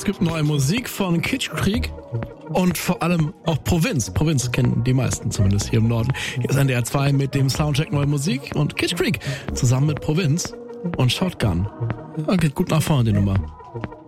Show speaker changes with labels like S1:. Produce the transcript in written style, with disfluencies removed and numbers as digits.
S1: es gibt neue Musik von Kitschkrieg und vor allem auch Provinz. Provinz kennen die meisten, zumindest hier im Norden. Hier ist NDR 2 mit dem Soundcheck neue Musik und Kitschkrieg zusammen mit Provinz und Shotgun. Ja, geht gut nach vorne, die Nummer.